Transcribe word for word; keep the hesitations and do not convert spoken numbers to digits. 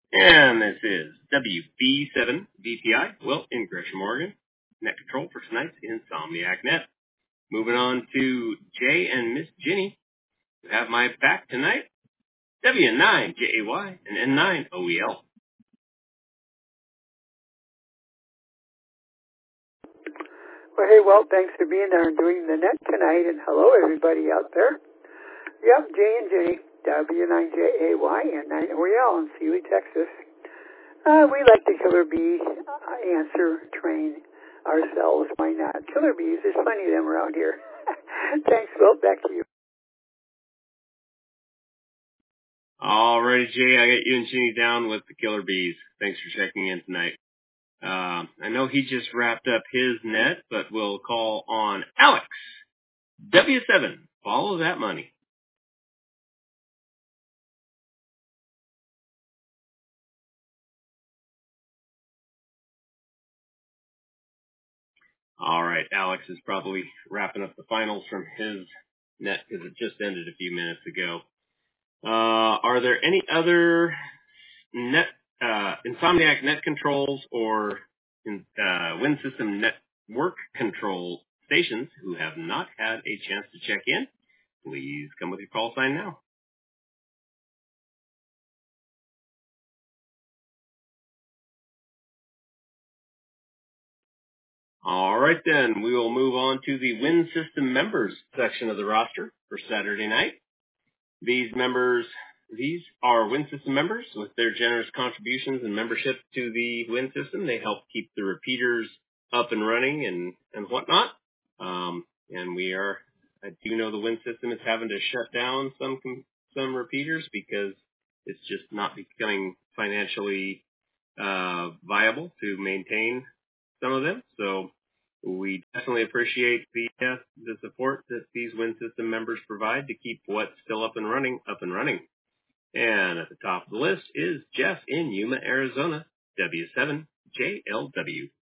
And this is W B seven V P I, well, in Gresham, Oregon. Net control for tonight's Insomniac Net. Moving on to Jay and Miss Ginny, who have my back tonight. W nine J A Y and N nine O E L. Well, hey, well, thanks for being there and doing the net tonight, and hello, everybody out there. Yep, J and J, W nine J A Y and nine O E L in Sealy, Texas. Uh, we like the killer bee uh, answer train ourselves. Why not? Killer bees, there's plenty of them around here. Thanks, Will. Back to you. All right, Jay, I got you and Ginny down with the killer bees. Thanks for checking in tonight. Um, I know he just wrapped up his net, but we'll call on Alex. W seven, follow that money. All right, Alex is probably wrapping up the finals from his net because it just ended a few minutes ago. Uh, are there any other net uh, Insomniac net controls or in, uh, Wind System network control stations who have not had a chance to check in? Please come with your call sign now. All right, then. We will move on to the Wind System members section of the roster for Saturday night. These members, these are Wind System members with their generous contributions and membership to the Wind System. They help keep the repeaters up and running and, and whatnot. Um, and we are, I do know the Wind System is having to shut down some, some repeaters because it's just not becoming financially, uh, viable to maintain some of them. So we definitely appreciate the uh, the support that these Wind System members provide to keep what's still up and running up and running. And at the top of the list is Jeff in Yuma, Arizona, W seven J L W.